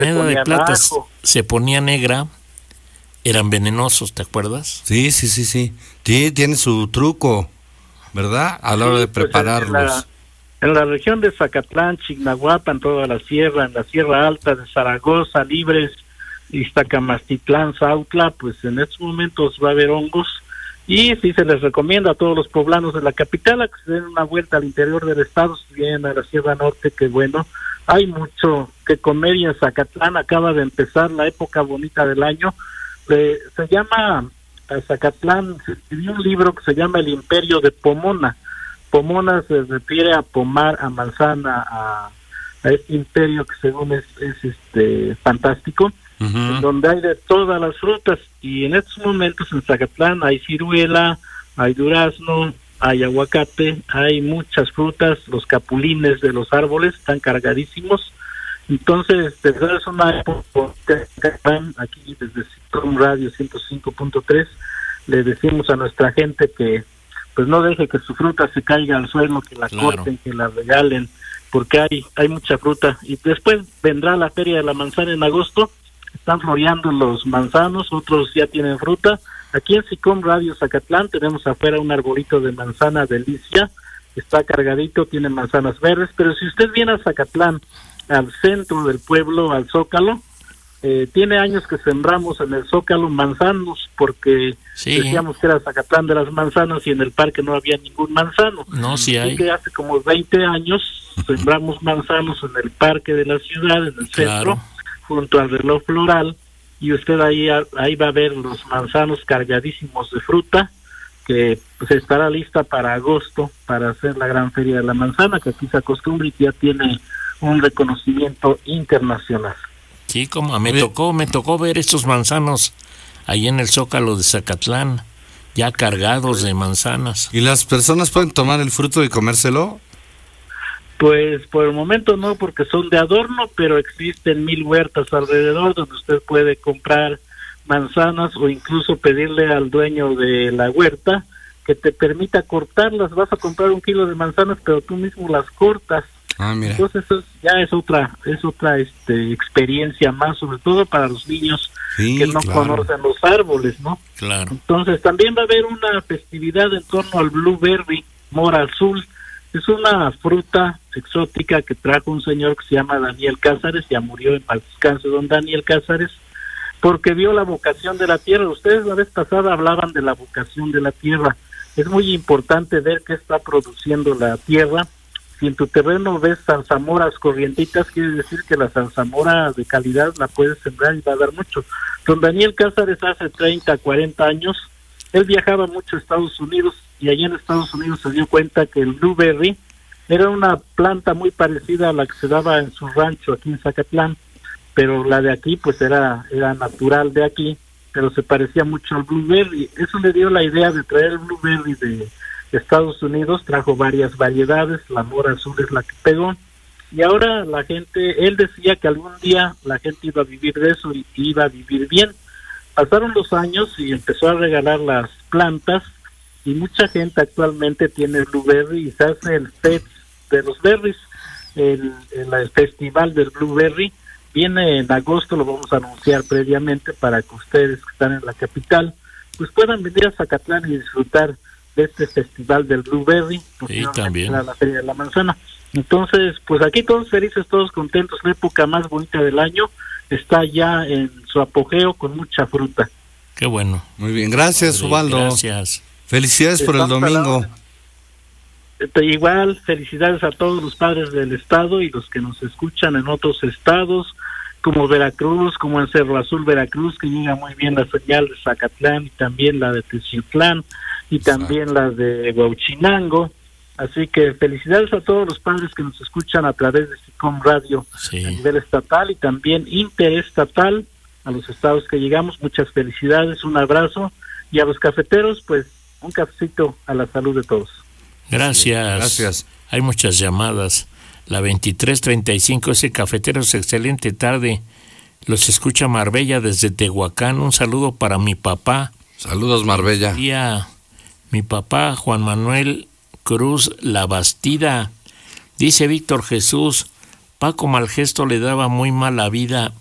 moneda de plata ajo. se ponía negra, eran venenosos, ¿te acuerdas? Sí. Sí, tiene su truco, ¿verdad? A la hora de prepararlos. En la región de Zacatlán, Chignahuapan, toda la sierra, en la Sierra Alta de Zaragoza, Libres, Iztacamastitlán, Sautla, pues en estos momentos va a haber hongos. Y sí se les recomienda a todos los poblanos de la capital a que se den una vuelta al interior del estado, si vienen a la Sierra Norte, que bueno, hay mucho que comer. Y en Zacatlán acaba de empezar la época bonita del año. Se llama, a Zacatlán se escribió un libro que se llama El Imperio de Pomona. Pomona se refiere a pomar, a manzana, a este imperio que según es fantástico, en donde hay de todas las frutas. Y en estos momentos en Zacatlán hay ciruela, hay durazno, hay aguacate, hay muchas frutas, los capulines de los árboles están cargadísimos. Entonces, es una época aquí desde Cicom Radio 105.3, le decimos a nuestra gente que pues no deje que su fruta se caiga al suelo, que la corten, que la regalen, porque hay mucha fruta. Y después vendrá la Feria de la Manzana en agosto, están floreando los manzanos, otros ya tienen fruta. Aquí en Cicom Radio Zacatlán tenemos afuera un arbolito de manzana delicia, está cargadito, tiene manzanas verdes, pero si usted viene a Zacatlán, al centro del pueblo, al Zócalo, tiene años que sembramos en el Zócalo manzanos, porque decíamos que era Zacatlán de las manzanas y en el parque no había ningún manzano. No, sí hay. Así que hace como 20 años sembramos manzanos en el parque de la ciudad, en el centro, junto al reloj floral, y usted ahí va a ver los manzanos cargadísimos de fruta, que pues estará lista para agosto, para hacer la gran feria de la manzana, que aquí se acostumbra y que ya tiene un reconocimiento internacional. Sí, como me tocó ver estos manzanos ahí en el Zócalo de Zacatlán, ya cargados de manzanas. ¿Y las personas pueden tomar el fruto y comérselo? Pues por el momento no, porque son de adorno, pero existen 1000 huertas alrededor donde usted puede comprar manzanas o incluso pedirle al dueño de la huerta que te permita cortarlas. Vas a comprar 1 kilo de manzanas, pero tú mismo las cortas. Mira. Entonces eso ya es otra experiencia más, sobre todo para los niños que no conocen los árboles, ¿no? Claro. Entonces también va a haber una festividad en torno al blueberry, mora azul. Es una fruta exótica que trajo un señor que se llama Daniel Cázares, ya murió en paz descanse don Daniel Cázares, porque vio la vocación de la tierra. Ustedes la vez pasada hablaban de la vocación de la tierra. Es muy importante ver qué está produciendo la tierra. Si en tu terreno ves zarzamoras corrientitas, quiere decir que la zarzamora de calidad la puedes sembrar y va a dar mucho. Don Daniel Cázares hace 30, 40 años, él viajaba mucho a Estados Unidos y allá en Estados Unidos se dio cuenta que el blueberry era una planta muy parecida a la que se daba en su rancho aquí en Zacatlán, pero la de aquí pues era natural de aquí, pero se parecía mucho al blueberry. Eso le dio la idea de traer el blueberry de Estados Unidos, trajo varias variedades, la mora azul es la que pegó, y ahora la gente, él decía que algún día la gente iba a vivir de eso y iba a vivir bien. Pasaron los años y empezó a regalar las plantas, y mucha gente actualmente tiene blueberry y se hace el fest de los berries, el festival del blueberry, viene en agosto, lo vamos a anunciar previamente para que ustedes que están en la capital pues puedan venir a Zacatlán y disfrutar de este festival del blueberry, y también la Feria de la Manzana. Entonces, pues aquí todos felices, todos contentos, la época más bonita del año está ya en su apogeo con mucha fruta. Qué bueno. Muy bien, gracias Ubaldo. Gracias. Felicidades por el domingo. Igual, felicidades a todos los padres del estado y los que nos escuchan en otros estados, como Veracruz, como en Cerro Azul, Veracruz, que llega muy bien la señal de Zacatlán y también la de Teciutlán y también la de Huauchinango. Así que felicidades a todos los padres que nos escuchan a través de Cicom Radio a nivel estatal y también interestatal, a los estados que llegamos. Muchas felicidades, un abrazo, y a los cafeteros, pues un cafecito a la salud de todos. Gracias. Gracias. Hay muchas llamadas. La 2335, ese cafeteros, excelente tarde. Los escucha Marbella desde Tehuacán. Un saludo para mi papá. Saludos, Marbella. Y a mi papá, Juan Manuel Cruz La Bastida. Dice Víctor Jesús, Paco Malgesto le daba muy mala vida